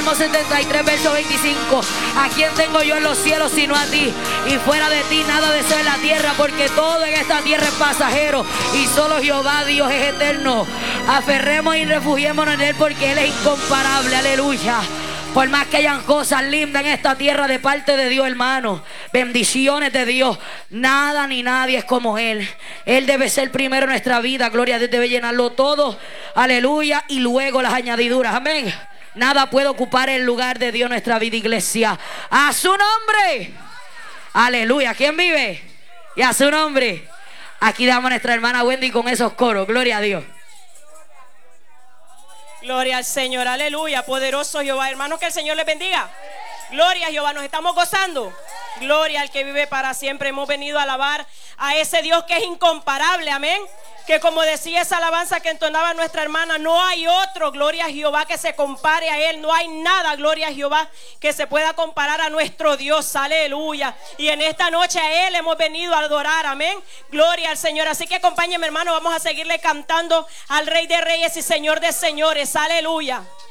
Salmo 73, verso 25. ¿A quién tengo yo en los cielos sino a ti? Y fuera de ti nada deseo en la tierra, porque todo en esta tierra es pasajero y solo Jehová Dios es eterno. Aferremos y refugiémonos en Él, porque Él es incomparable. Aleluya. Por más que hayan cosas lindas en esta tierra de parte de Dios, hermano, bendiciones de Dios, nada ni nadie es como Él. Él debe ser primero en nuestra vida. Gloria a Dios, debe llenarlo todo. Aleluya. Y luego las añadiduras. Amén. Nada puede ocupar el lugar de Dios en nuestra vida, iglesia. A su nombre. Aleluya. ¿Quién vive? Y a su nombre. Aquí damos a nuestra hermana Wendy con esos coros. Gloria a Dios. Gloria al Señor, aleluya, poderoso Jehová. Hermanos, que el Señor les bendiga. Gloria a Jehová, nos estamos gozando. Gloria al que vive para siempre. Hemos venido a alabar a ese Dios que es incomparable, amén. Que como decía esa alabanza que entonaba nuestra hermana, no hay otro, gloria a Jehová, que se compare a Él. No hay nada, gloria a Jehová, que se pueda comparar a nuestro Dios, aleluya. Y en esta noche a Él hemos venido a adorar, amén. Gloria al Señor. Así que acompáñenme, hermano, vamos a seguirle cantando al Rey de Reyes y Señor de Señores, aleluya.